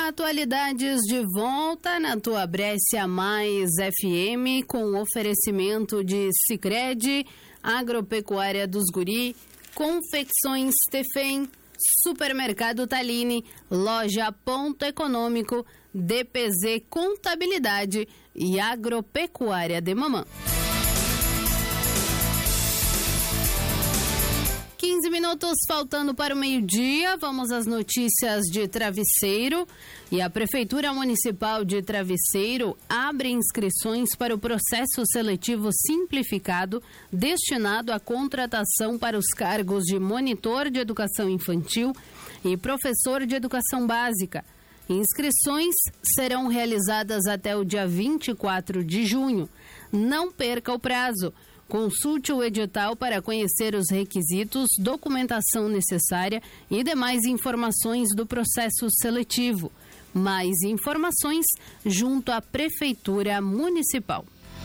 Atualidades de volta na tua Brescia Mais FM com oferecimento de Sicredi, Agropecuária dos Guri, Confecções Tefem, Supermercado Tallini, Loja Ponto Econômico, DPZ Contabilidade e Agropecuária de Mamã. 15 minutos faltando para o meio-dia, vamos às notícias de Travesseiro. E a Prefeitura Municipal de Travesseiro abre inscrições para o processo seletivo simplificado destinado à contratação para os cargos de monitor de educação infantil e professor de educação básica. Inscrições serão realizadas até o dia 24 de junho. Não perca o prazo. Consulte o edital para conhecer os requisitos, documentação necessária e demais informações do processo seletivo. Mais informações junto à Prefeitura Municipal.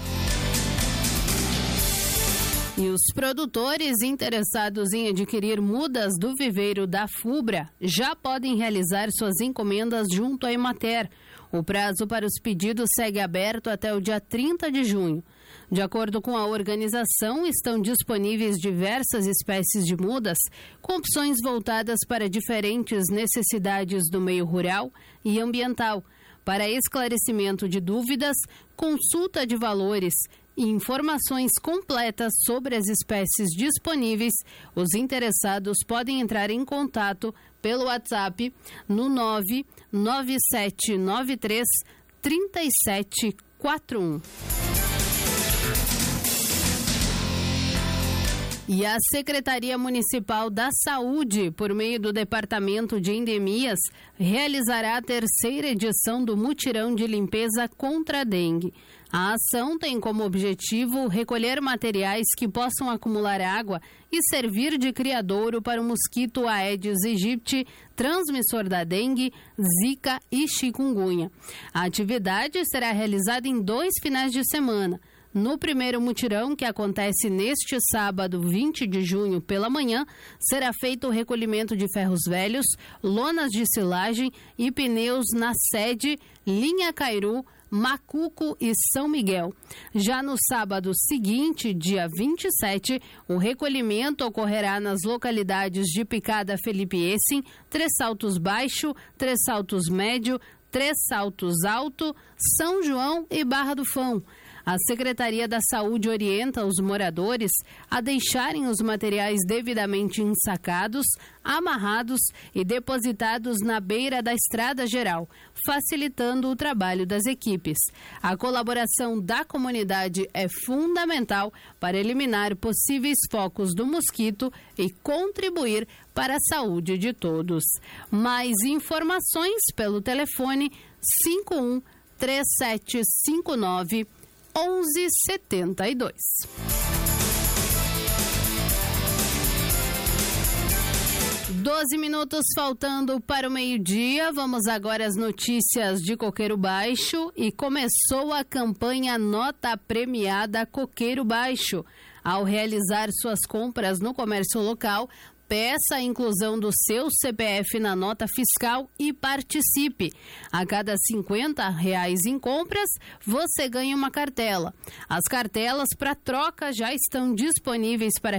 E os produtores interessados em adquirir mudas do viveiro da FUBRA já podem realizar suas encomendas junto à Emater. O prazo para os pedidos segue aberto até o dia 30 de junho. De acordo com a organização, estão disponíveis diversas espécies de mudas, com opções voltadas para diferentes necessidades do meio rural e ambiental. Para esclarecimento de dúvidas, consulta de valores e informações completas sobre as espécies disponíveis, os interessados podem entrar em contato pelo WhatsApp no 99793 3741. E a Secretaria Municipal da Saúde, por meio do Departamento de Endemias, realizará a terceira edição do Mutirão de Limpeza contra a Dengue. A ação tem como objetivo recolher materiais que possam acumular água e servir de criadouro para o mosquito Aedes aegypti, transmissor da dengue, zika e chikungunya. A atividade será realizada em 2 finais de semana. No primeiro mutirão, que acontece neste sábado, 20 de junho, pela manhã, será feito o recolhimento de ferros velhos, lonas de silagem e pneus na sede, linha Cairu, Macuco e São Miguel. Já no sábado seguinte, dia 27, o recolhimento ocorrerá nas localidades de Picada Felipe Essen, Três Saltos Baixo, Três Saltos Médio, Três Saltos Alto, São João e Barra do Fão. A Secretaria da Saúde orienta os moradores a deixarem os materiais devidamente ensacados, amarrados e depositados na beira da estrada geral, facilitando o trabalho das equipes. A colaboração da comunidade é fundamental para eliminar possíveis focos do mosquito e contribuir para a saúde de todos. Mais informações pelo telefone 51 3759 1172. Doze minutos faltando para o meio-dia. Vamos agora às notícias de Coqueiro Baixo e começou a campanha Nota Premiada Coqueiro Baixo. Ao realizar suas compras no comércio local, peça a inclusão do seu CPF na nota fiscal e participe. A cada R$50 em compras, você ganha uma cartela. As cartelas para troca já estão disponíveis para